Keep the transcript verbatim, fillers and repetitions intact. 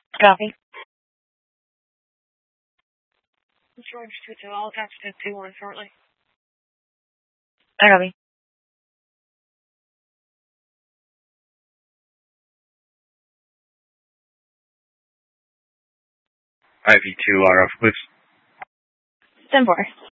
Copy. George two two, I'll attach to two one shortly. I copy. I V two R F, please. ten four.